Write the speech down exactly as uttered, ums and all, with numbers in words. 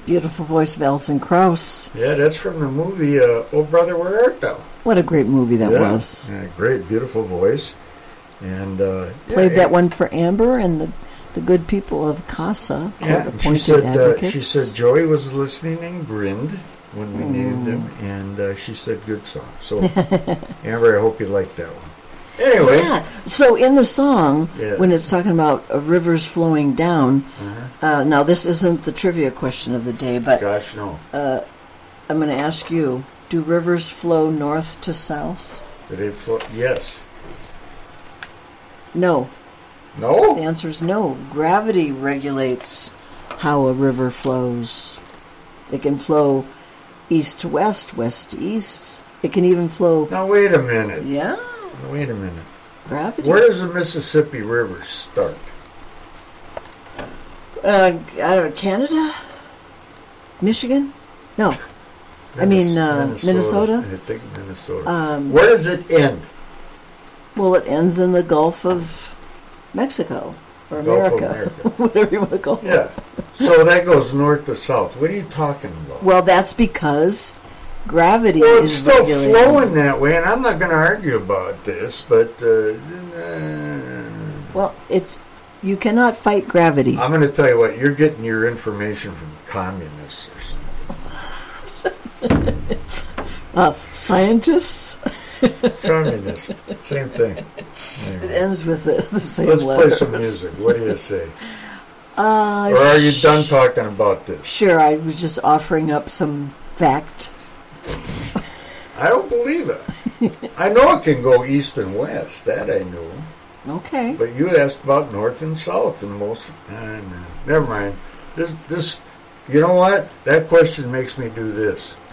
Beautiful voice of Alison Krauss. Yeah, that's from the movie uh, Oh Brother, Where Art Thou? What a great movie that yeah. was. Yeah, great, beautiful voice. And uh, Played yeah, that one for Amber and the the good people of CASA, yeah, she said, uh, she said Joey was listening and grinned when we mm. named him, and uh, she said good song. So, Amber, I hope you liked that one. Anyway. Yeah, so in the song, yeah. when it's talking about uh, rivers flowing down, uh-huh. uh, now this isn't the trivia question of the day, but Gosh, no. Uh, I'm going to ask you, do rivers flow north to south? Do they flow? Yes. No. No? The answer is no. Gravity regulates how a river flows. It can flow east to west, west to east. It can even flow... Now, wait a minute. Yeah. Wait a minute. Gravity. Where does the Mississippi River start? Uh, I don't know, Canada? Michigan? No. I mean, uh, Minnesota. Minnesota? I think Minnesota. Um, Where does it end? Well, it ends in the Gulf of Mexico. Or Gulf America. of America. Whatever you want to call it. Yeah. So that goes north to south. What are you talking about? Well, that's because gravity well, it's is still regulating. flowing that way, and I'm not going to argue about this, but... Uh, uh, well, it's... You cannot fight gravity. I'm going to tell you what, you're getting your information from communists or something. uh, scientists? Communist. Same thing. Anyway. It ends with the, the same Let's letters. play some music. What do you say? Uh, or are you sh- done talking about this? Sure, I was just offering up some fact. I don't believe it. I know it can go east and west. That I knew. Okay. But you asked about north and south, and most. Uh, no. Never mind. This, this. You know what? That question makes me do this.